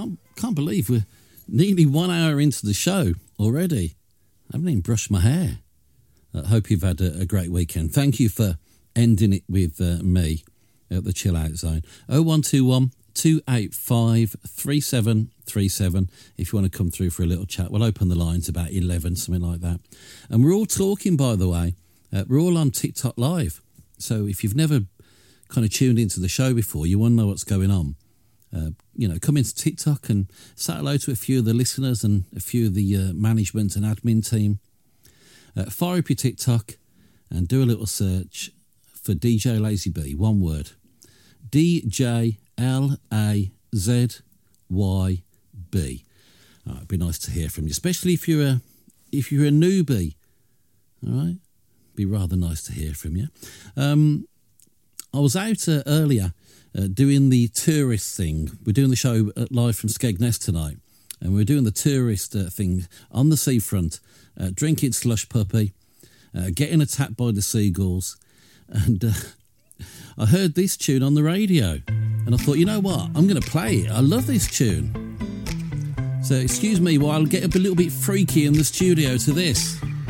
Can't believe we're nearly 1 hour into the show already. I haven't even brushed my hair. I hope you've had a great weekend. Thank you for ending it with me at the Chill Out Zone. 0121 285 3737 if you want to come through for a little chat. We'll open the lines about 11, something like that. And we're all talking, by the way. We're all on TikTok Live. So if you've never kind of tuned into the show before, you want to know what's going on. Come into TikTok and say hello to a few of the listeners and a few of the management and admin team. Fire up your TikTok and do a little search for DJ Lazy B. One word. DJLAZYB. It'd be nice to hear from you, especially if you're a newbie. All right, be rather nice to hear from you. I was out earlier doing the tourist thing. We're doing the show live from Skegness tonight, and we're doing the tourist thing on the seafront, drinking slush puppy, getting attacked by the seagulls, and I heard this tune on the radio, and I thought, you know what, I'm going to play it. I love this tune. So excuse me while I get a little bit freaky in the studio to this.